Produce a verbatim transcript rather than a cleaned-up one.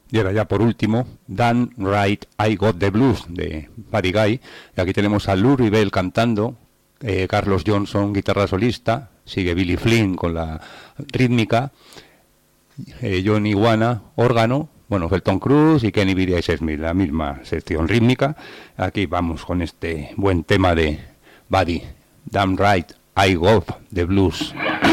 Y ahora ya por último, Damn Right I Got the Blues, de Buddy Guy. Y aquí tenemos a Lou Rebel cantando, eh, Carlos Johnson, guitarra solista, sigue Billy Flynn con la rítmica, eh, Johnny Iguana, órgano, bueno, Felton Cruz y Kenny B D Smith, la misma sección rítmica. Aquí vamos con este buen tema de Buddy, Damn Right I Got the Blues.